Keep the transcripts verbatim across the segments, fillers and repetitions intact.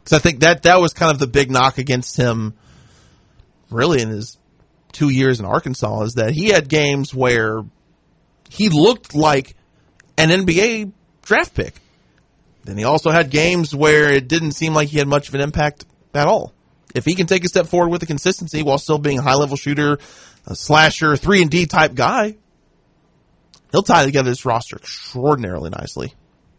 Because I think that that was kind of the big knock against him, really, in his two years in Arkansas, is that he had games where he looked like an N B A draft pick. Then he also had games where it didn't seem like he had much of an impact at all. If he can take a step forward with the consistency while still being a high-level shooter, a slasher, three and D type guy, he'll tie together this roster extraordinarily nicely.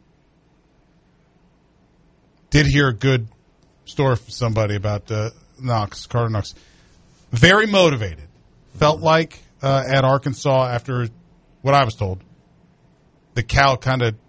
Did hear a good story from somebody about uh, Knox, Carter Knox. Very motivated. Felt like uh, at Arkansas, after what I was told, the Cal kind of...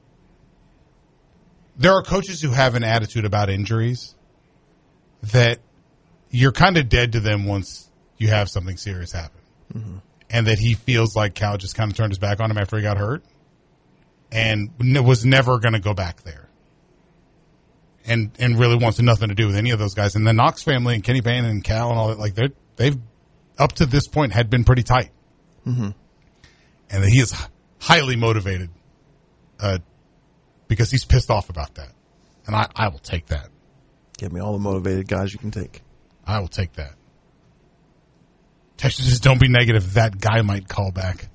There are coaches who have an attitude about injuries that you're kind of dead to them once you have something serious happen. Mm-hmm. And that he feels like Cal just kind of turned his back on him after he got hurt and was never going to go back there. And and really wants nothing to do with any of those guys. And the Knox family and Kenny Payne and Cal and all that, like, they're, they've, up to this point, had been pretty tight. Mm-hmm. And that he is highly motivated uh, because he's pissed off about that. And I, I will take that. Give me all the motivated guys you can take. I will take that. Texas, just don't be negative. That guy might call back.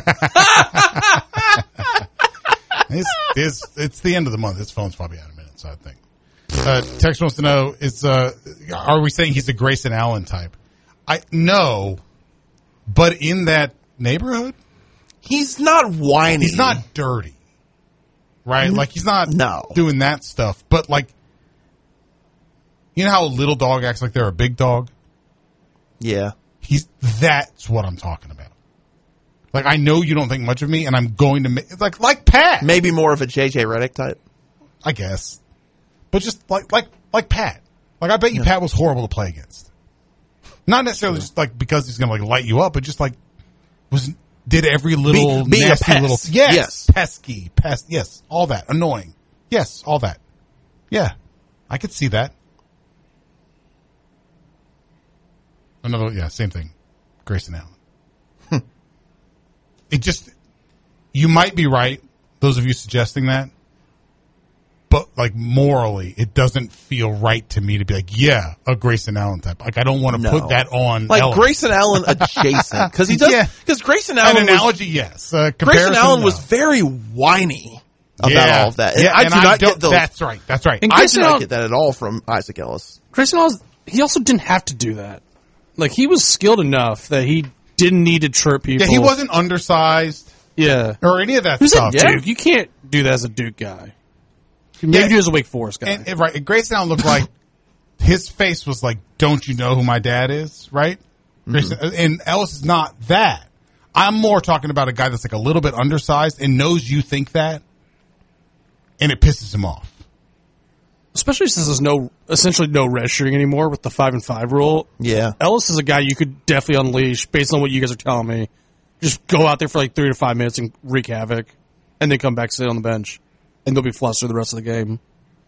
it's, it's, it's the end of the month. His phone's probably out of minutes, I think. Uh, Tex wants to know, is, uh, are we saying he's a Grayson Allen type? I no, but in that neighborhood, he's not whiny. He's not dirty, right? Like he's not no. doing that stuff. But like, you know how a little dog acts like they're a big dog? Yeah, he's that's what I'm talking about. Like I know you don't think much of me, and I'm going to make like like Pat. Maybe more of a J J Redick type, I guess. But just like like like Pat. Like I bet you yeah. Pat was horrible to play against. Not necessarily sure. just like because he's gonna like light you up, but just like was did every little be, be nasty a pest. little yes, yes pesky pest yes all that annoying yes all that yeah I could see that. Another yeah same thing, Grayson Allen. Hmm. It just you might be right. Those of you suggesting that. But, like, morally, it doesn't feel right to me to be like, yeah, a Grayson Allen type. Like, I don't want to no. put that on Like, Ellen. Grayson Allen adjacent. Because he does, because yeah. Grayson Allen An analogy, was, yes. Uh, Grayson Allen no. was very whiny about yeah. all of that. Yeah, I and do I not don't, get those. That's right, that's right. And I do not get that at all from Isaac Ellis. Grayson Allen, he also didn't have to do that. Like, he was skilled enough that he didn't need to chirp people. Yeah, he wasn't undersized. Yeah. Or any of that Who's stuff. Who's a Duke? You can't do that as a Duke guy. Maybe yeah, he was a Wake Forest guy. And, and, right. Grayson Allen looked like his face was like, don't you know who my dad is? Right? Mm-hmm. Grayson, and Ellis is not that. I'm more talking about a guy that's like a little bit undersized and knows you think that, and it pisses him off. Especially since there's no, essentially no redshirting anymore with the five and five rule. Yeah. Ellis is a guy you could definitely unleash based on what you guys are telling me. Just go out there for like three to five minutes and wreak havoc, and then come back, sit on the bench. And they'll be flustered the rest of the game.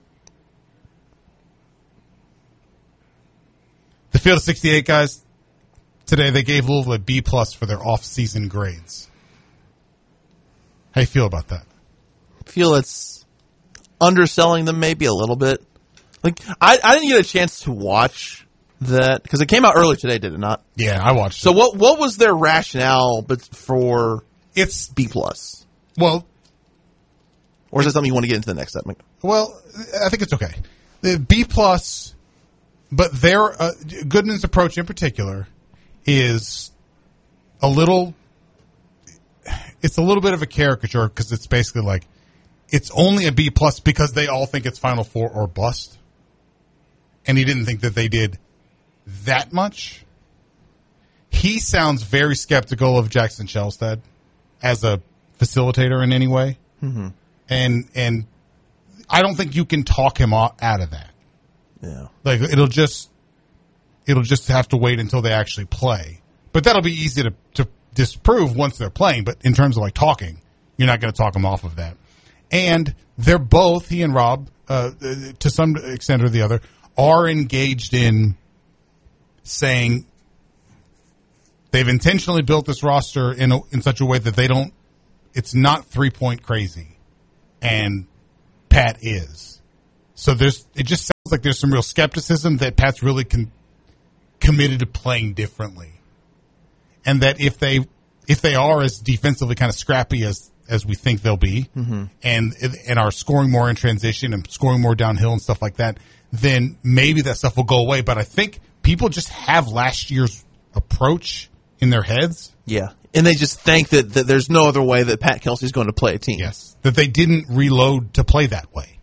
The Field of sixty-eight guys, today they gave Louisville a B plus for their off-season grades. How you feel about that? I feel it's underselling them maybe a little bit. Like I, I didn't get a chance to watch that because it came out earlier today, did it not? Yeah, I watched. So it. what what was their rationale but for it's B plus? Well. Or is that something you want to get into the next segment? Well, I think it's okay. The B plus, but their uh, Goodman's approach in particular is a little. It's a little bit of a caricature because it's basically like it's only a B plus because they all think it's Final Four or bust, and he didn't think that they did that much. He sounds very skeptical of Jackson Shelstad as a facilitator in any way. Mm-hmm. And and I don't think you can talk him out of that. Yeah, like it'll just it'll just have to wait until they actually play. But that'll be easy to to disprove once they're playing. But in terms of like talking, you're not going to talk them off of that. And they're both he and Rob, uh, to some extent or the other, are engaged in saying they've intentionally built this roster in a, in such a way that they don't. It's not three point crazy. And Pat is. So there's it just sounds like there's some real skepticism that Pat's really con- committed to playing differently, and that if they if they are as defensively kind of scrappy as as we think they'll be, mm-hmm. and and are scoring more in transition and scoring more downhill and stuff like that, then maybe that stuff will go away. But I think people just have last year's approach in their heads. Yeah. And they just think that, that there's no other way that Pat Kelsey's going to play a team. Yes. That they didn't reload to play that way.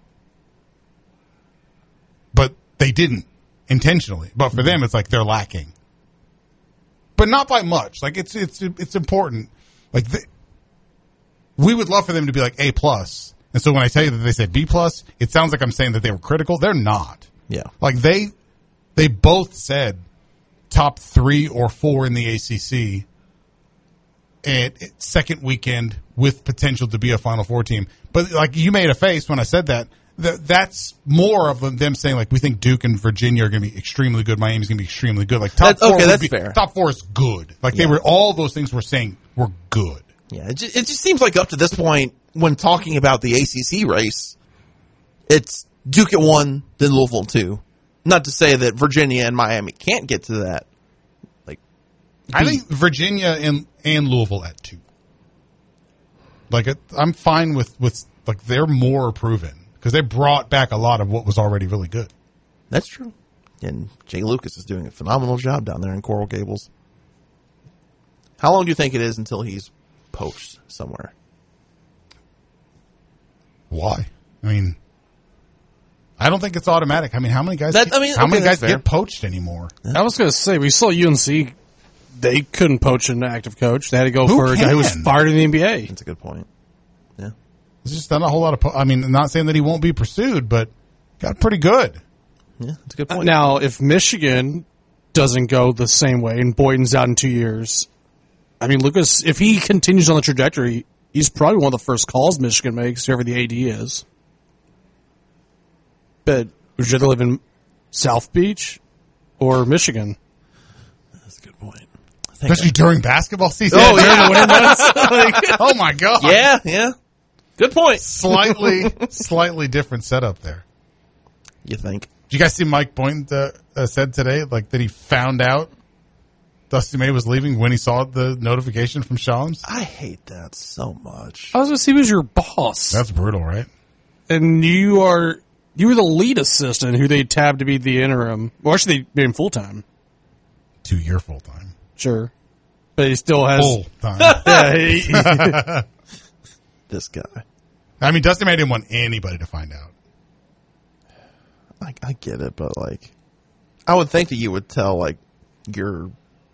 But they didn't intentionally. But for them, it's like they're lacking. But not by much. Like, it's it's it's important. Like, they, we would love for them to be like A plus. And so when I tell you that they said B plus, it sounds like I'm saying that they were critical. They're not. Yeah. Like, they they both said top three or four in the A C C at second weekend with potential to be a Final Four team. But, like, you made a face when I said that. Th- that's more of them saying, like, we think Duke and Virginia are going to be extremely good. Miami's going to be extremely good. Like, top that's, four okay, would that's be, fair. Top four is good. Like, yeah. they were, all those things we're saying were good. Yeah, it just, it just seems like up to this point, when talking about the A C C race, it's Duke at one, then Louisville at two. Not to say that Virginia and Miami can't get to that. Like, I think Virginia and, and Louisville at two. Like, it, I'm fine with, with, like, they're more proven because they brought back a lot of what was already really good. That's true. And Jay Lucas is doing a phenomenal job down there in Coral Gables. How long do you think it is until he's poached somewhere? Why? I mean, I don't think it's automatic. I mean, how many guys? That, get, I mean, how okay, many guys fair. get poached anymore? I was going to say, we saw U N C. They couldn't poach an active coach. They had to go Who for a guy who was can? fired in the N B A. That's a good point. Yeah. There's just not a whole lot of. Po- I mean, I'm not saying that he won't be pursued, but got pretty good. Yeah, that's a good point. Uh, now, if Michigan doesn't go the same way and Boynton's out in two years, I mean, Lucas, if he continues on the trajectory, he's probably one of the first calls Michigan makes, whoever the A D is. But would you rather live in South Beach or Michigan? That's a good point. I think Especially I, during basketball season. Oh, yeah. Oh, my God. yeah, yeah. Good point. Slightly, slightly different setup there. You think? Did you guys see Mike Boynton uh, uh, said today, like, that he found out Dusty May was leaving when he saw the notification from Shams? I hate that so much. I was going to say, he was your boss. That's brutal, right? And you are, you were the lead assistant who they tabbed to be the interim. Well, actually, they made him full-time. Two-year full-time. Sure. But he still has... Full-time. Yeah, he, he, This guy. I mean, Dusty May didn't want anybody to find out. I, I get it, but, like, I would think that you would tell, like, your...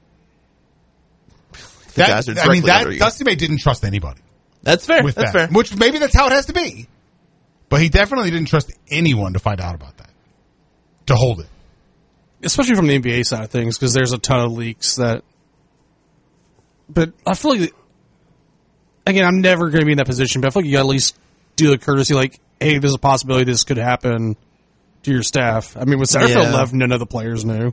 The That, guys are I mean, directly under that you. Dusty May didn't trust anybody That's fair. with That's that. fair. Which maybe that's how it has to be. But he definitely didn't trust anyone to find out about that. To hold it. especially from the N B A side of things, because there's a ton of leaks that... But I feel like... Again, I'm never going to be in that position, but I feel like you got to at least do the courtesy, like, hey, there's a possibility this could happen to your staff. I mean, when Satterfield Yeah. left, none of the players knew.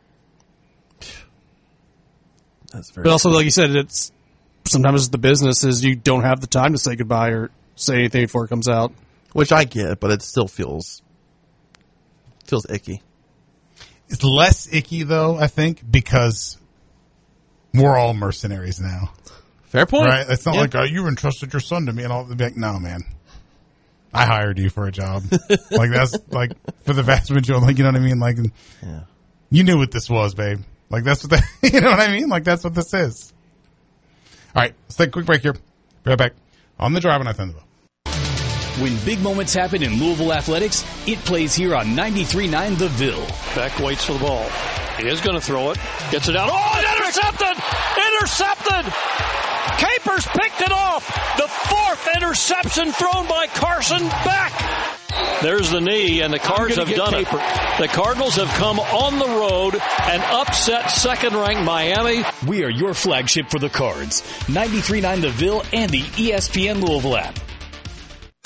That's very But also, like you said, it's sometimes the business is you don't have the time to say goodbye or say anything before it comes out. Which I get, but it still feels feels icky. It's less icky, though, I think, because we're all mercenaries now. Fair point. Right? It's not Yeah. like, oh, you entrusted your son to me and all. They'd be like, no, man. I hired you for a job. Like, that's, like, for the vast majority, like, you know what I mean? Like, Yeah. you knew what this was, babe. Like, that's what that, you know what I mean? Like, that's what this is. All right, let's take a quick break here. Be right back on the Drive and I Thunderbolt. When big moments happen in Louisville athletics, it plays here on ninety-three point nine The Ville. Beck waits for the ball. He is going to throw it. Gets it out. Oh, and intercepted! Intercepted! Capers picked it off. The fourth interception thrown by Carson Beck. There's the knee, and the Cards have done Caper. it. The Cardinals have come on the road and upset second-ranked Miami. We are your flagship for the Cards. ninety-three point nine The Ville and the E S P N Louisville app.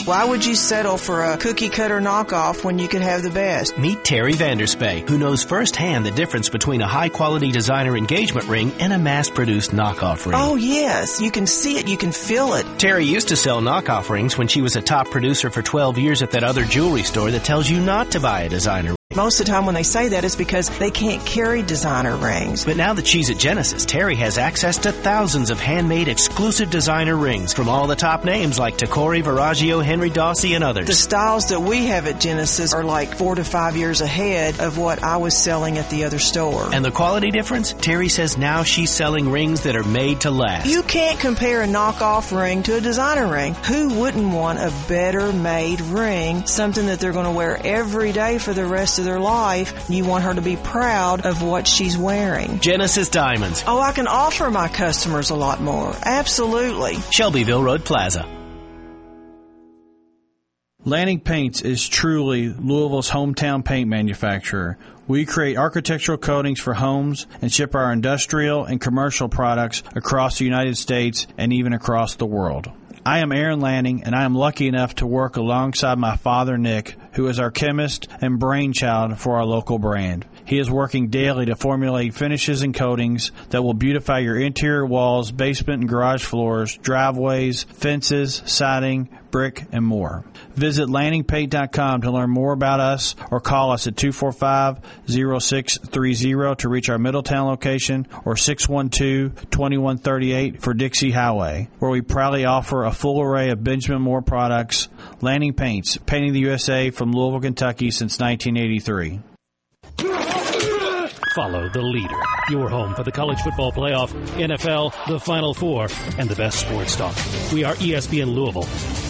Why would you settle for a cookie-cutter knockoff when you could have the best? Meet Terry Vanderspay, who knows firsthand the difference between a high-quality designer engagement ring and a mass-produced knockoff ring. Oh, yes. You can see it. You can feel it. Terry used to sell knockoff rings when she was a top producer for twelve years at that other jewelry store that tells you not to buy a designer ring. Most of the time when they say that, it's because they can't carry designer rings. But now that she's at Genesis, Terry has access to thousands of handmade exclusive designer rings from all the top names like Tacori, Verragio, Henry Dawsey, and others. The styles that we have at Genesis are like four to five years ahead of what I was selling at the other store. And the quality difference? Terry says now she's selling rings that are made to last. You can't compare a knockoff ring to a designer ring. Who wouldn't want a better made ring, something that they're going to wear every day for the rest of their life? You want her to be proud of what she's wearing. Genesis Diamonds. Oh, I can offer my customers a lot more. Absolutely. Shelbyville Road Plaza. Lanning Paints is truly Louisville's hometown paint manufacturer. We create architectural coatings for homes and ship our industrial and commercial products across the United States and even across the world. I am Aaron Lanning, and I am lucky enough to work alongside my father, Nick, who is our chemist and brainchild for our local brand. He is working daily to formulate finishes and coatings that will beautify your interior walls, basement and garage floors, driveways, fences, siding, brick, and more. Visit lanning paint dot com to learn more about us or call us at two four five, zero six three zero to reach our Middletown location or six one two, two one three eight for Dixie Highway, where we proudly offer a full array of Benjamin Moore products. Lanning Paints, painting the U S A from Louisville, Kentucky since nineteen eighty-three. Follow the leader. Your home for the college football playoff, N F L, the Final Four, and the best sports talk. We are E S P N Louisville.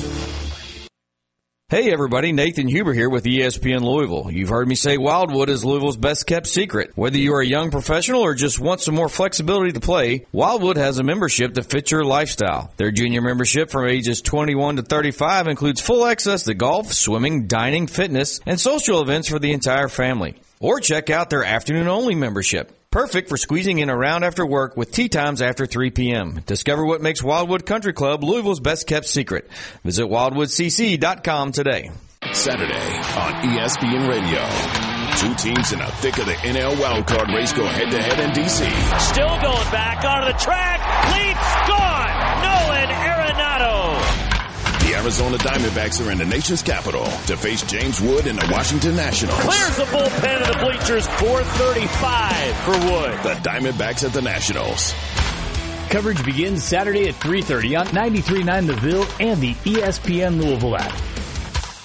Hey everybody, Nathan Huber here with E S P N Louisville. You've heard me say Wildwood is Louisville's best kept secret. Whether you are a young professional or just want some more flexibility to play, Wildwood has a membership that fits your lifestyle. Their junior membership from ages twenty-one to thirty-five includes full access to golf, swimming, dining, fitness, and social events for the entire family. Or check out their afternoon-only membership. Perfect for squeezing in around after work with tea times after three p.m. Discover what makes Wildwood Country Club Louisville's best-kept secret. Visit wildwood c c dot com today. Saturday on E S P N Radio. Two teams in the thick of the N L wildcard race go head-to-head in D C. Still going back onto the track. Leaps gone. Nolan Arenado. The Arizona Diamondbacks are in the nation's capital to face James Wood and the Washington Nationals. Clears the bullpen of the bleachers. four thirty-five for Wood. The Diamondbacks at the Nationals. Coverage begins Saturday at three thirty on ninety-three point nine The Ville and the E S P N Louisville app.